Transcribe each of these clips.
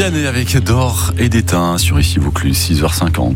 Vianney avec d'or et d'étain sur Ici Vaucluse, 6h50.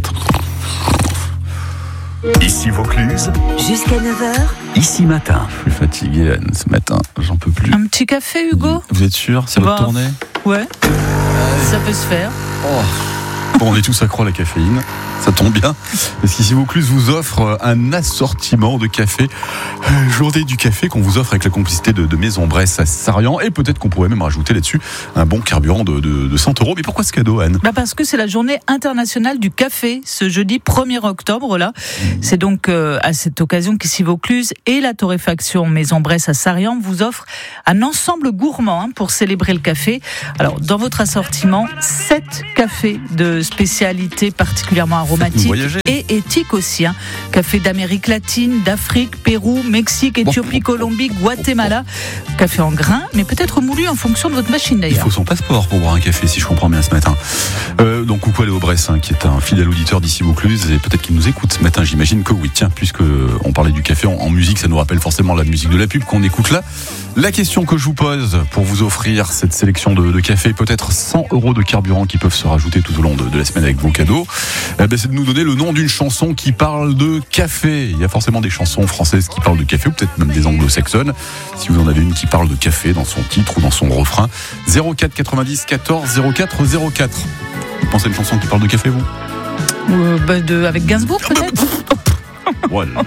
Ici Vaucluse, jusqu'à 9h. Ici matin. Je suis fatigué Anne, ce matin, j'en peux plus. Un petit café, Hugo ? Vous êtes sûr ? C'est votre tournée ? Ouais, ça peut se faire. Bon, on est tous accros à la caféine, ça tombe bien, parce qu'Ici Vaucluse vous offre un assortiment de café, journée du café qu'on vous offre avec la complicité de Maison Bresse à Sarian, et peut-être qu'on pourrait même rajouter là-dessus un bon carburant de 100 €. Mais pourquoi ce cadeau, Anne ? Parce que c'est la journée internationale du café, ce jeudi 1er octobre, là. C'est donc à cette occasion qu'Ici Vaucluse et la torréfaction Maison Bresse à Sarian vous offrent un ensemble gourmand pour célébrer le café. Alors, dans votre assortiment, 7 cafés de spécialité particulièrement aromatiques et éthiques aussi. Café d'Amérique latine, d'Afrique, Pérou, Mexique, Éthiopie, Colombie, Guatemala. Café en grains, mais peut-être moulu en fonction de votre machine d'ailleurs. Il faut son passeport pour boire un café, si je comprends bien ce matin. Donc coucou à Léo Bresse, qui est un fidèle auditeur d'Ici Vaucluse, et peut-être qu'il nous écoute ce matin, j'imagine que oui. Tiens, puisque on parlait du café en musique, ça nous rappelle forcément la musique de la pub qu'on écoute là. La question que je vous pose pour vous offrir cette sélection de café, peut-être 100 € de carburant qui peuvent se rajouter tout au long de la semaine avec vos cadeaux, c'est de nous donner le nom d'une chanson qui parle de café. Il y a forcément des chansons françaises qui parlent de café, ou peut-être même des anglo-saxonnes. Si vous en avez une qui parle de café dans son titre ou dans son refrain, 04 90 14 04 04. Vous pensez à une chanson qui parle de café, vous ? Avec Gainsbourg, peut-être ? Voilà.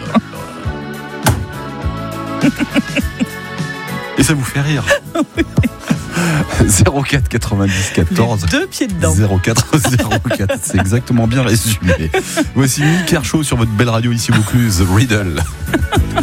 Et ça vous fait rire. 04 90 14 2 pieds dedans. 04 04. C'est exactement bien résumé. Voici Nick Kershaw sur votre belle radio Ici Vaucluse, Riddle.